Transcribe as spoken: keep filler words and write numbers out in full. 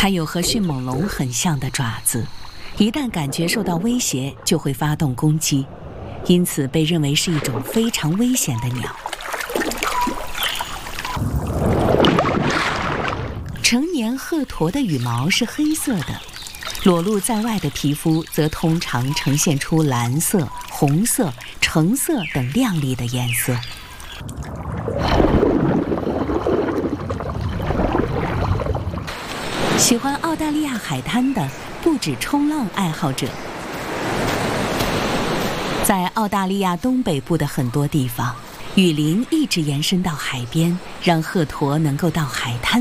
它有和迅猛龙很像的爪子，一旦感觉受到威胁，就会发动攻击，因此被认为是一种非常危险的鸟。成年鹤鸵的羽毛是黑色的，裸露在外的皮肤则通常呈现出蓝色、红色、橙色等亮丽的颜色。喜欢澳大利亚海滩的不止冲浪爱好者，在澳大利亚东北部的很多地方，雨林一直延伸到海边，让鹤鸵能够到海滩